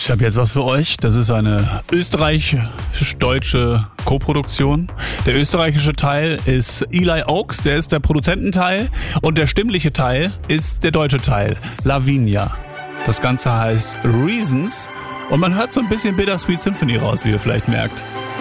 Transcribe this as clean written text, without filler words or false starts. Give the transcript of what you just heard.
Ich habe jetzt was für euch. Das ist eine österreichisch-deutsche Koproduktion. Der österreichische Teil ist Eli Oaks, der ist der Produzententeil. Und der stimmliche Teil ist der deutsche Teil, Lavinia. Das Ganze heißt Reasons. Und man hört so ein bisschen Bittersweet Symphony raus, wie ihr vielleicht merkt.